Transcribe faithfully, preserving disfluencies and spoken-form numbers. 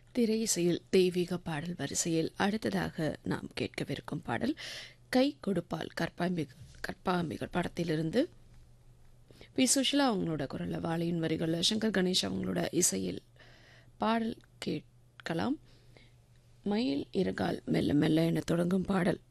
திரை இசையில் தெய்வீக பாடல் வரிசையில் அடுத்ததாக நாம் கேட்கவிருக்கும் பாடல் கை கொடுப்பால் கற்பாம்பிகள் கற்பாம்பிகள் படத்திலிருந்து பி சுஷிலா அவங்களோட குரலில், வாலியின் வரிகளில், சங்கர் கணேஷ் அவங்களோட இசையில் பாடல் கேட்கலாம். மயில் இருகால் மெல்ல மெல்ல என தொடங்கும் பாடல்